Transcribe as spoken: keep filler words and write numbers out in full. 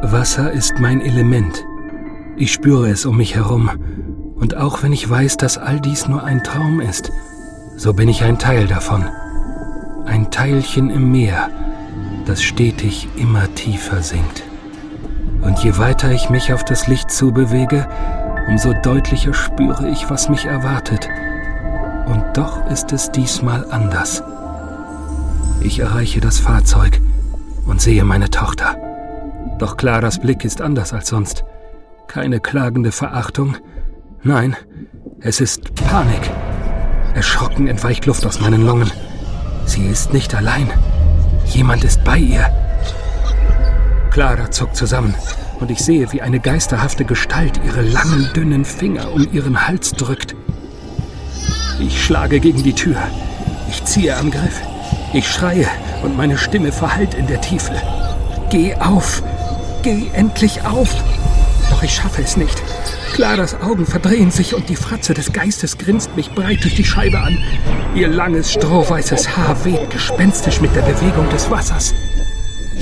Wasser ist mein Element. Ich spüre es um mich herum. Und auch wenn ich weiß, dass all dies nur ein Traum ist, so bin ich ein Teil davon. Ein Teilchen im Meer, das stetig immer tiefer sinkt. Und je weiter ich mich auf das Licht zubewege, umso deutlicher spüre ich, was mich erwartet. Und doch ist es diesmal anders. Ich erreiche das Fahrzeug und sehe meine Tochter. Doch Claras Blick ist anders als sonst. Keine klagende Verachtung. Nein, es ist Panik. Erschrocken entweicht Luft aus meinen Lungen. Sie ist nicht allein. Jemand ist bei ihr. Clara zuckt zusammen und ich sehe, wie eine geisterhafte Gestalt ihre langen, dünnen Finger um ihren Hals drückt. Ich schlage gegen die Tür. Ich ziehe am Griff. Ich schreie und meine Stimme verhallt in der Tiefe. Geh auf! Geh endlich auf! Doch ich schaffe es nicht. Claras Augen verdrehen sich und die Fratze des Geistes grinst mich breit durch die Scheibe an. Ihr langes, strohweißes Haar weht gespenstisch mit der Bewegung des Wassers.